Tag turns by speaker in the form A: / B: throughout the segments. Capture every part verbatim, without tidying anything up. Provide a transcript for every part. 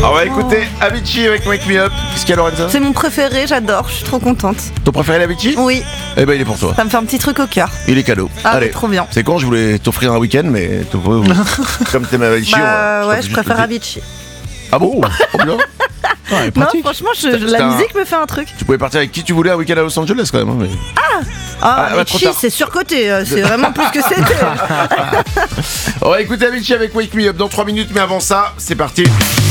A: On va écouter Avicii avec Wake Me Up. Qu'est-ce qu'il y a, Lorenza?
B: C'est mon préféré, j'adore, je suis trop contente.
A: Ton préféré, l'Avicii?
B: Oui.
A: Eh ben il est pour toi.
B: Ça me fait un petit truc au cœur.
A: Il est cadeau.
B: Ah,
A: Allez.
B: trop bien.
A: C'est con, je voulais t'offrir un week-end, mais comme t'aimes Avicii,
B: Bah
A: on,
B: ouais, je préfère Avicii.
A: Ah bon? Trop bien.
C: Ouais,
B: Non,
C: pratique.
B: franchement, je-
A: C'est- c'est
B: la
A: un-
B: musique me fait un truc.
A: Tu pouvais partir avec qui tu voulais un week-end à Los Angeles quand même. Hein, mais...
B: Ah,
A: Ah, bah, trop
B: Avicii,
A: tard.
B: c'est surcoté, euh, c'est vraiment plus que c'était.
A: On va écouter Avicii avec Wake Me Up dans trois minutes, mais avant ça, c'est parti.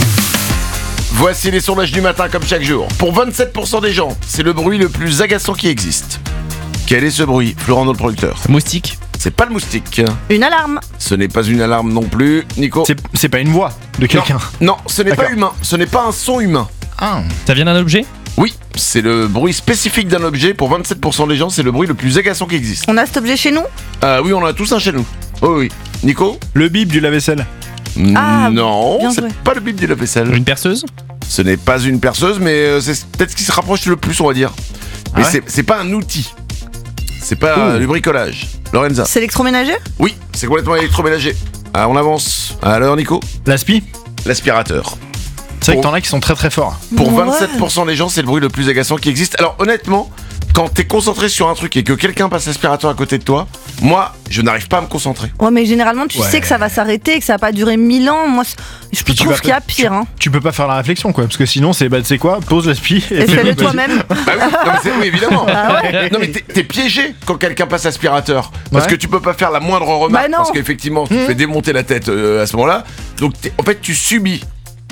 A: Voici les sondages du matin comme chaque jour. Pour vingt-sept pour cent des gens, c'est le bruit le plus agaçant qui existe. Quel est ce bruit, Florent, notre producteur?
C: Moustique.
A: C'est pas le moustique.
B: Une alarme.
A: Ce n'est pas une alarme non plus. Nico?
C: C'est, c'est pas une voix de quelqu'un.
A: Non, ce n'est pas
C: D'accord.
A: humain. Ce n'est pas un son humain.
C: Ah.
D: Ça vient d'un objet?
A: Oui, c'est le bruit spécifique d'un objet. Pour vingt-sept pour cent des gens, c'est le bruit le plus agaçant qui existe.
B: On a cet objet chez nous?
A: Ah oui, on en a tous un chez nous. Oh oui. Nico?
C: Le bip du lave-vaisselle.
B: Ah,
A: Non,
B: bien
A: c'est
B: joué.
A: pas le bip de la vaisselle.
D: Une perceuse?
A: Ce n'est pas une perceuse, mais euh, c'est peut-être ce qui se rapproche le plus, on va dire. Mais
C: Ah ouais
A: c'est, c'est pas un outil. C'est pas euh, du bricolage. Lorenza?
B: C'est électroménager?
A: Oui, c'est complètement électroménager. Ah, on avance. Alors, Nico?
C: L'aspi.
A: L'aspirateur.
C: C'est vrai
A: Oh.
C: que t'en as qui sont très très forts.
A: Pour
B: Ouais.
A: vingt-sept pour cent des gens, c'est le bruit le plus agaçant qui existe. Alors, honnêtement, quand t'es concentré sur un truc et que quelqu'un passe l'aspirateur à côté de toi, moi, je n'arrive pas à me concentrer.
B: Ouais, mais généralement, tu
C: Ouais.
B: sais que ça va s'arrêter, que ça va pas durer mille ans. Moi, c'est- je
C: Puis tu
B: trouve
C: vas
B: qu'il y a
C: pas-
B: pire. Hein.
C: Tu peux pas faire la réflexion quoi, parce que sinon c'est bah tu sais quoi, pose l'aspi
B: Et
C: fais-le,
B: fais-le
C: vas-y.
B: toi-même.
A: Bah oui, non, mais c'est- oui, évidemment.
B: Ah ouais.
A: Non mais t'es, t'es piégé quand quelqu'un passe l'aspirateur parce
C: Ouais.
A: que tu peux pas faire la moindre remarque
B: Bah non.
A: parce qu'effectivement tu te fais démonter la tête euh, à ce moment-là. Donc t'es- en fait tu subis.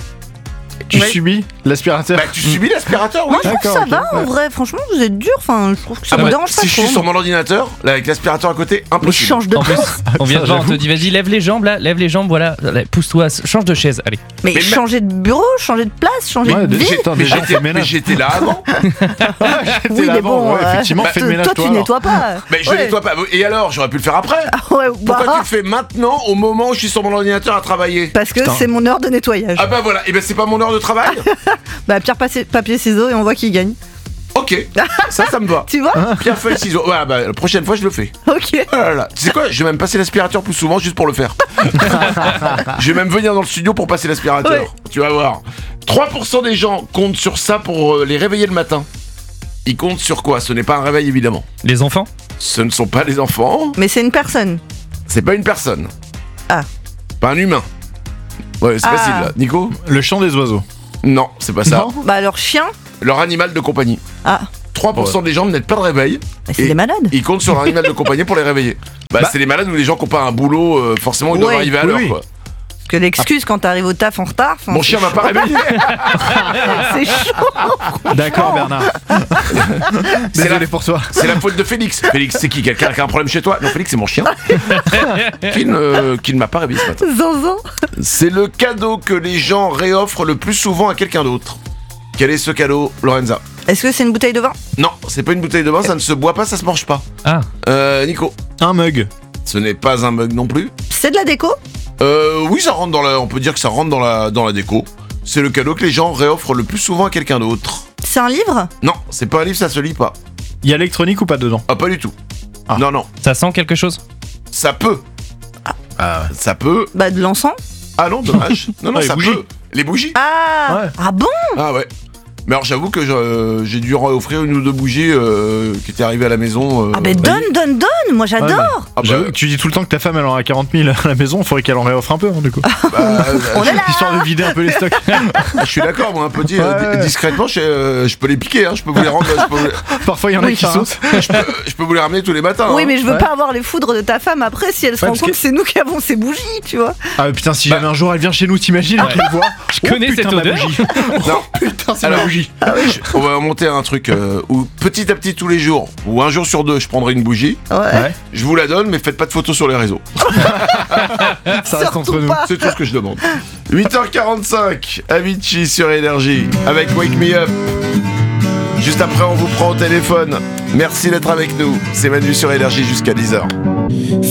C: Tu
B: Ouais.
C: subis l'aspirateur.
A: Bah tu subis l'aspirateur, oui.
B: Moi, je trouve que
C: D'accord,
B: ça
C: ok.
B: va en vrai. Franchement, vous êtes dur. Enfin, je trouve que ça
A: Ah
B: me
A: bah,
B: dérange pas
A: si je
B: trop.
A: suis sur mon ordinateur, là avec l'aspirateur à côté,
B: Mais
A: impossible.
B: change de
D: En plus,
B: place.
D: on vient de
C: Ça,
D: voir, on te
C: j'avoue.
D: dit vas-y, lève les jambes là, lève les jambes, voilà, Allez, pousse-toi, change de chaise, allez.
B: Mais,
A: Mais
B: changer de bureau, changer de place, changer
C: Ouais,
B: de vie.
C: déjà,
A: Mais
C: déjà,
A: j'étais,
C: fais le
A: mais
C: ménage.
A: j'étais là avant.
B: Oui,
C: là
B: mais
C: avant,
B: bon,
C: ouais,
B: euh,
C: effectivement,
B: bah,
C: fais le
B: toi,
C: ménage,
B: tu
C: toi,
B: nettoies pas.
A: Mais je
B: Ouais.
A: nettoie pas. Et alors, j'aurais pu le faire après.
B: Ouais,
A: Pourquoi
B: bah,
A: tu le fais maintenant au moment où je suis sur mon ordinateur à travailler?
B: Parce que
C: Putain.
B: c'est mon heure de nettoyage.
A: Ah bah voilà, et ben c'est pas mon heure de travail.
B: Bah, pierre, papier, papier, ciseaux et on voit qui gagne.
A: Ok, ça, ça me va.
B: Tu vois?
A: Pierre, feuille, ciseaux. Voilà, bah la prochaine fois je le fais.
B: Ok.
A: Oh là là. Tu sais quoi, je vais même passer l'aspirateur plus souvent juste pour le faire. Je vais même venir dans le studio pour passer l'aspirateur.
B: Ouais.
A: Tu vas voir. trois pour cent des gens comptent sur ça pour euh, les réveiller le matin. Ils comptent sur quoi? Ce n'est pas un réveil évidemment.
D: Les enfants?
A: Ce ne sont pas les enfants.
B: Mais c'est une personne.
A: C'est pas une personne.
B: Ah.
A: Pas un humain. Ouais, c'est
B: Ah.
A: facile là. Nico?
C: Le chant des oiseaux.
A: Non, c'est pas ça.
C: Non.
B: Bah, alors, chien.
A: Leur animal de compagnie.
B: Ah,
A: trois pour cent des gens ne mettent pas de réveil.
B: bah, c'est
A: Et
B: des malades.
A: Ils comptent sur leur animal de compagnie pour les réveiller. Bah,
C: Bah.
A: c'est les malades ou les gens qui n'ont pas un boulot, euh, forcément ils doivent
B: Ouais.
A: arriver à
C: Oui,
A: l'heure
C: oui.
A: quoi.
B: Parce que l'excuse quand t'arrives au taf en retard. enfin,
A: Mon
B: c'est
A: chien m'a
B: chaud.
A: pas réveillé.
B: C'est chaud.
C: D'accord Bernard.
A: C'est
C: Désolé
A: la,
C: pour toi.
A: c'est la faute de Félix. Félix, c'est qui? Quelqu'un qui a un problème chez toi? Non, Félix, c'est mon chien. qui ne, qui ne m'a pas réveillé ce matin.
B: Zanzan.
A: C'est le cadeau que les gens réoffrent le plus souvent à quelqu'un d'autre. Quel est ce cadeau, Lorenza?
B: Est-ce que c'est une bouteille de vin?
A: Non, c'est pas une bouteille de vin, ça ne se boit pas, ça se mange pas.
D: Ah,
A: Euh, Nico?
C: Un mug.
A: Ce n'est pas un mug non plus.
B: C'est de la déco?
A: Euh, oui, ça rentre dans la, on peut dire que ça rentre dans la, dans la déco. C'est le cadeau que les gens réoffrent le plus souvent à quelqu'un d'autre.
B: C'est un livre?
A: Non, c'est pas un livre, ça se lit pas.
C: Il y a électronique ou pas dedans?
A: Ah, pas du tout.
C: Ah.
A: Non, non,
D: ça sent quelque chose?
A: ça peut.
C: Ah
A: Ça peut.
B: Bah, de l'encens?
A: Ah non, dommage. Non, non,
C: Ah, les
A: ça
C: bougies.
A: peut. Les bougies?
B: Ah.
C: Ouais.
B: Ah bon?
A: Ah ouais. Mais alors j'avoue que je- j'ai dû offrir une ou deux bougies euh, qui étaient arrivées à la maison. euh,
B: Ah, bah, donne, donne, donne. Moi, j'adore.
A: ah bah,
C: J'avoue que tu dis tout le temps que ta femme elle en a quarante mille à la maison, il faudrait qu'elle en réoffre un peu hein, du coup.
A: bah, euh,
B: On est là.
C: Histoire de vider un peu les stocks.
A: je suis d'accord, moi, un peu dit, euh,
C: Ouais, ouais.
A: di- discrètement, je, euh, je peux les piquer, hein, je peux vous les rendre, je peux vous les,
C: Parfois il y en a
B: Oui,
C: qui
B: enfin,
C: sautent.
A: je peux- je peux vous les ramener tous les matins.
B: Oui,
A: hein.
B: mais je veux
C: Ouais.
B: pas avoir les foudres de ta femme après si elle se
C: Ouais,
B: rend
C: parce
B: compte
C: que-
B: que c'est nous qui avons ces bougies, tu vois.
C: Ah putain si
A: Bah.
C: jamais un jour elle vient chez nous t'imagines
D: Ouais.
C: qu'elle voit.
D: Je connais
C: putain,
D: cette
C: ma
D: odeur.
C: bougie.
A: Non.
C: Putain c'est ma
A: Alors,
C: bougie.
A: Je- on va monter un truc euh, où petit à petit tous les jours, ou un jour sur deux, je prendrai une bougie,
B: Ouais.
C: Ouais.
A: je vous la donne, mais faites pas de photos sur les réseaux.
C: Ça reste entre
B: Surtout
C: nous.
B: pas.
A: C'est tout ce que je demande. huit heures quarante-cinq, Avicii sur Énergie, avec Wake Me Up. Juste après, on vous prend au téléphone. Merci d'être avec nous. C'est Manu sur Énergie jusqu'à dix heures.